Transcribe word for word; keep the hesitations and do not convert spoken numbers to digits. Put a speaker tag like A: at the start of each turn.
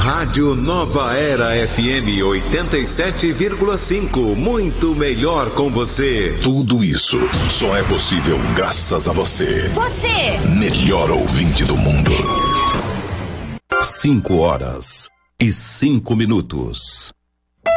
A: Rádio Nova Era F M oitenta e sete vírgula cinco. Muito melhor com você.
B: Tudo isso só é possível graças a você.
C: Você!
B: Melhor ouvinte do mundo.
D: Cinco horas e cinco minutos.